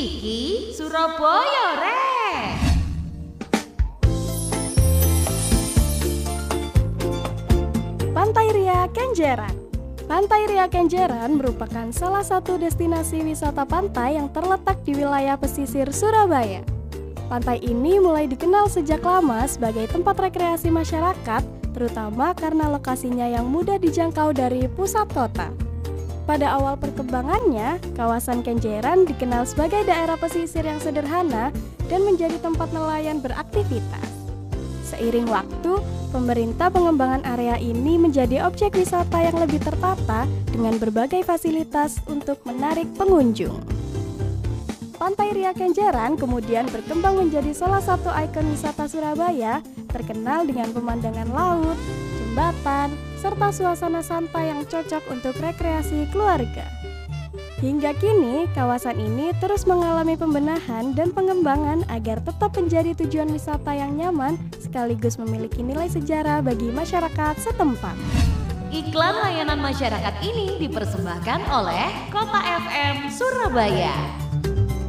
Iki Surabaya Rek. Pantai Ria Kenjeran. Pantai Ria Kenjeran merupakan salah satu destinasi wisata pantai yang terletak di wilayah pesisir Surabaya. Pantai ini mulai dikenal sejak lama sebagai tempat rekreasi masyarakat, terutama karena lokasinya yang mudah dijangkau dari pusat kota. Pada awal perkembangannya, kawasan Kenjeran dikenal sebagai daerah pesisir yang sederhana dan menjadi tempat nelayan beraktivitas. Seiring waktu, pemerintah pengembangan area ini menjadi objek wisata yang lebih tertata dengan berbagai fasilitas untuk menarik pengunjung. Pantai Ria Kenjeran kemudian berkembang menjadi salah satu ikon wisata Surabaya, terkenal dengan pemandangan laut, jembatan, serta suasana santai yang cocok untuk rekreasi keluarga. Hingga kini, kawasan ini terus mengalami pembenahan dan pengembangan agar tetap menjadi tujuan wisata yang nyaman sekaligus memiliki nilai sejarah bagi masyarakat setempat. Iklan layanan masyarakat ini dipersembahkan oleh Kota FM Surabaya.